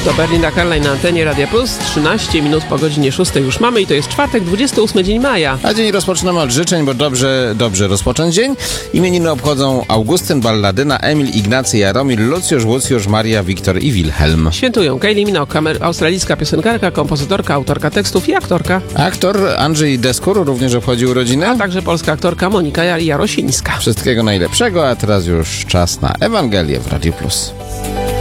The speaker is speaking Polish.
To Berlinda Carlile na antenie Radia Plus. 13 minut po godzinie 6 już mamy i to jest czwartek, 28 dzień maja. A dzień rozpoczynamy od życzeń, bo dobrze rozpocząć dzień. Imieniny obchodzą Augustyn, Balladyna, Emil, Ignacy, Jaromil, Lucjusz, Łucjusz, Maria, Wiktor i Wilhelm. Świętują Kylie Minogue, australijska piosenkarka, kompozytorka, autorka tekstów i aktorka. Aktor Andrzej Deskur również obchodzi urodziny. A także polska aktorka Monika Jarosińska. Wszystkiego najlepszego, a teraz już czas na Ewangelię w Radiu Plus.